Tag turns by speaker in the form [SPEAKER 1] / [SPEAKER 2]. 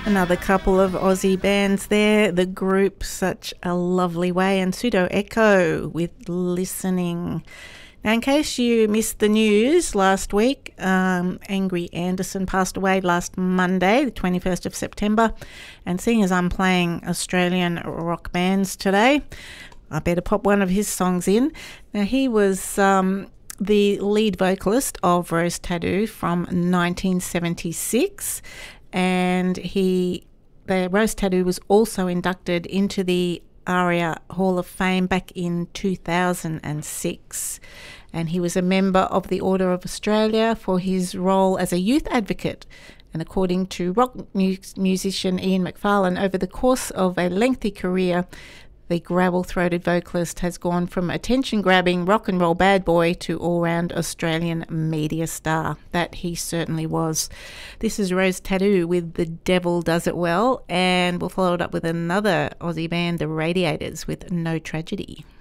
[SPEAKER 1] Another couple of Aussie bands there. The Group, Such a Lovely Way, and Pseudo Echo with Listening. Now, in case you missed the news last week, Angry Anderson passed away last Monday, the 21st of September. And seeing as I'm playing Australian rock bands today, I better pop one of his songs in. Now, he was the lead vocalist of Rose Tattoo from 1976. And the Rose Tattoo was also inducted into the ARIA Hall of Fame back in 2006. And he was a member of the Order of Australia for his role as a youth advocate. And according to rock musician Ian McFarlane, over the course of a lengthy career, the gravel-throated vocalist has gone from attention-grabbing rock and roll bad boy to all-round Australian media star. That he certainly was. This is Rose Tattoo with The Devil Does It Well, and we'll follow it up with another Aussie band, The Radiators, with No Tragedy.